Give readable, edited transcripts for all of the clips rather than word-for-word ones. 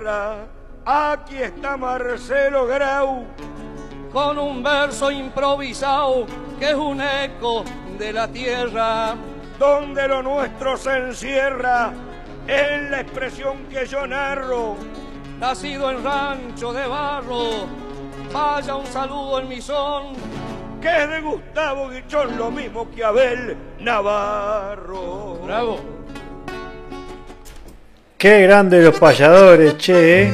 tierra. Aquí está Marcelo Grau con un verso improvisado que es un eco de la tierra. Donde lo nuestro se encierra en la expresión que yo narro. Nacido en rancho de barro, vaya un saludo en mi son, que es de Gustavo Guichón, lo mismo que Abel Navarro. Bravo. Qué grande los payadores, che.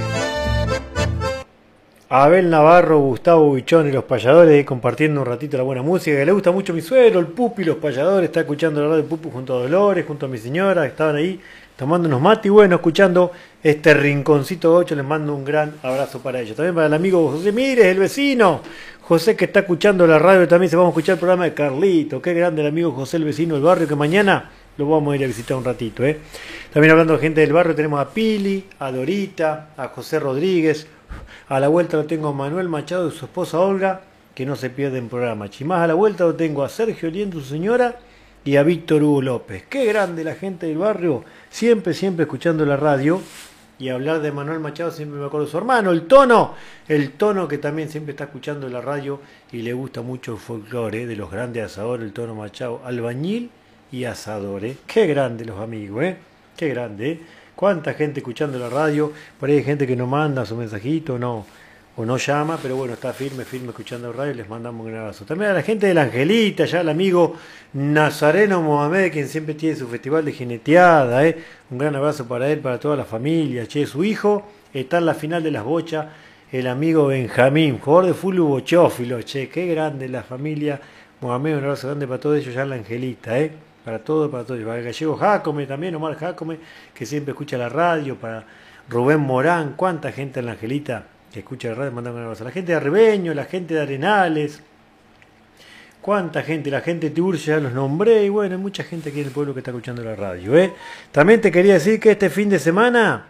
Abel Navarro, Gustavo Guichón y los payadores compartiendo un ratito la buena música, que le gusta mucho a mi suegro, el Pupi, los payadores, está escuchando la radio del Pupi junto a Dolores, junto a mi señora, que estaban ahí tomando unos mates y bueno, escuchando este rinconcito 8, les mando un gran abrazo para ellos. También para el amigo José Mires, el vecino, José que está escuchando la radio, también se vamos a escuchar el programa de Carlito, qué grande el amigo José, el vecino del barrio, que mañana lo vamos a ir a visitar un ratito. También hablando de gente del barrio, tenemos a Pili, a Dorita, a José Rodríguez. A la vuelta lo tengo a Manuel Machado y su esposa Olga, que no se pierden programa. Y más a la vuelta lo tengo a Sergio Liendo, su señora, y a Víctor Hugo López. Qué grande la gente del barrio, siempre escuchando la radio. Y hablar de Manuel Machado, siempre me acuerdo de su hermano, el Tono que también siempre está escuchando la radio y le gusta mucho el folclore de los grandes asadores, el Tono Machado, albañil y asador. Qué grande los amigos, qué grande, Cuánta gente escuchando la radio, por ahí hay gente que no manda su mensajito o no llama, pero bueno, está firme escuchando la radio y les mandamos un gran abrazo. También a la gente de la Angelita, ya el amigo Nazareno Mohamed, quien siempre tiene su festival de jineteada, un gran abrazo para él, para toda la familia. Che, su hijo está en la final de las bochas, el amigo Benjamín, jugador de fútbol bochófilo, che, qué grande la familia Mohamed, un abrazo grande para todos ellos ya en la Angelita, para todos, para el gallego Jácome también, Omar Jácome, que siempre escucha la radio, para Rubén Morán, cuánta gente en la Angelita que escucha la radio, mandando un abrazo. La gente de Arribeño, la gente de Arenales, cuánta gente, la gente de Tiburcio ya los nombré, y bueno, hay mucha gente aquí en el pueblo que está escuchando la radio. También te quería decir que este fin de semana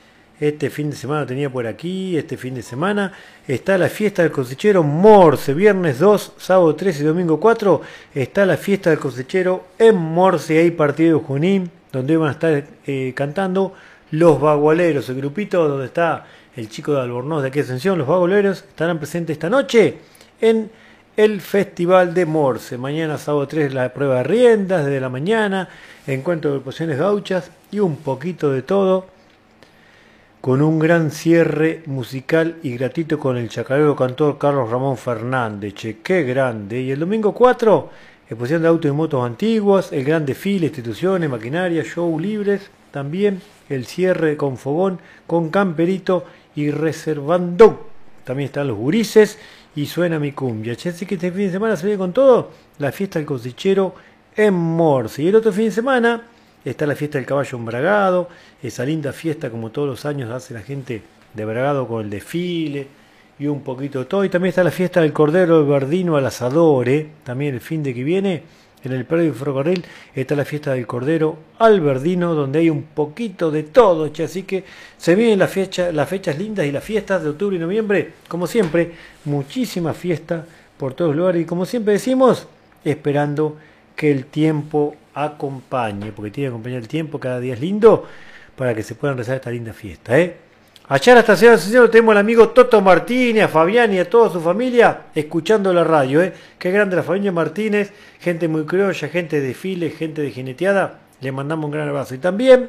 tenía por aquí, este fin de semana está la fiesta del cosechero Morse, viernes 2, sábado 3 y domingo 4, está la fiesta del cosechero en Morse, ahí partido de Junín, donde van a estar cantando los bagualeros, el grupito donde está el chico de Albornoz de aquí de Ascensión, los bagualeros estarán presentes esta noche en el Festival de Morse. Mañana sábado 3 la prueba de riendas desde la mañana, encuentro de pociones gauchas y un poquito de todo, con un gran cierre musical y gratuito con el chacarero cantor Carlos Ramón Fernández. Che, qué grande. Y el domingo 4, exposición de autos y motos antiguos, el gran desfile, instituciones, maquinaria, show libres, también el cierre con fogón, con camperito y reservando. También están los gurises y suena mi cumbia. Che, así que este fin de semana se viene con todo, la fiesta del cosechero en Morse. Y el otro fin de semana está la fiesta del caballo embragado, esa linda fiesta como todos los años hace la gente de Bragado con el desfile y un poquito de todo. Y también está la fiesta del cordero de Verdino al asador, también el fin de que viene en el predio de Ferrocarril está la fiesta del cordero al Verdino, donde hay un poquito de todo, che. Así que se vienen las fechas lindas y las fiestas de octubre y noviembre, como siempre, muchísimas fiestas por todos los lugares y como siempre decimos, esperando que el tiempo acompañe, porque tiene que acompañar el tiempo, cada día es lindo, para que se puedan realizar esta linda fiesta. Allá en la estación de Ascensión tenemos al amigo Toto Martínez, a Fabián y a toda su familia, escuchando la radio. Qué grande la familia Martínez, gente muy criolla, gente de desfile, gente de jineteada, le mandamos un gran abrazo. Y también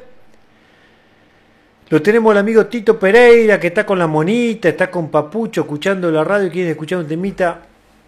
lo tenemos al amigo Tito Pereira, que está con la monita, está con Papucho, escuchando la radio, quiere escuchar un temita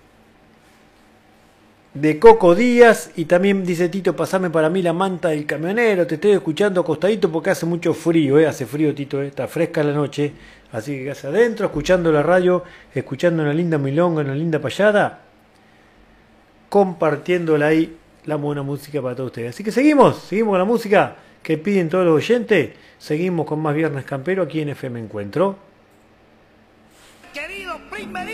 de Coco Díaz. Y también dice Tito, pasame para mí la manta del camionero, te estoy escuchando acostadito porque hace mucho frío, hace frío Tito, está fresca la noche, así que hacia adentro, escuchando la radio, escuchando una linda milonga, una linda payada, compartiéndola ahí, la buena música para todos ustedes. Así que seguimos con la música que piden todos los oyentes, seguimos con más Viernes Campero aquí en FM Encuentro.